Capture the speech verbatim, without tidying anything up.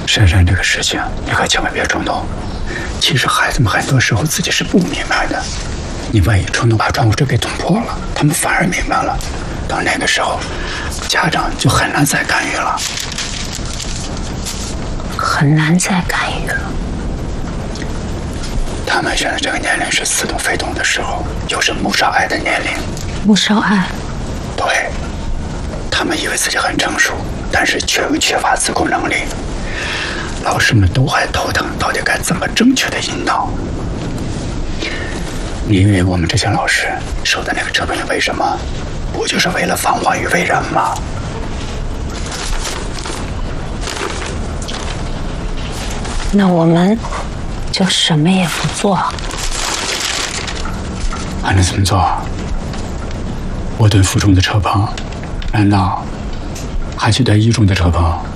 珊珊，这个事情你可千万别冲动。其实孩子们很多时候自己是不明白的，你万一冲动把窗户纸给捅破了，他们反而明白了。到那个时候，家长就很难再干预了， 很难再干预了。 他们现在这个年龄是似懂非懂的时候，又是穆少爱的年龄。 穆少爱， 对，他们以为自己很成熟，但是却又缺乏自控能力。老师们都还头疼，到底该怎么正确的引导？你以为我们这些老师收的那个车费为什么？不就是为了防患于未然吗？ 那我们就什么也不做。 还能怎么做？我蹲附中的车棚，难道还去蹲一中的车棚？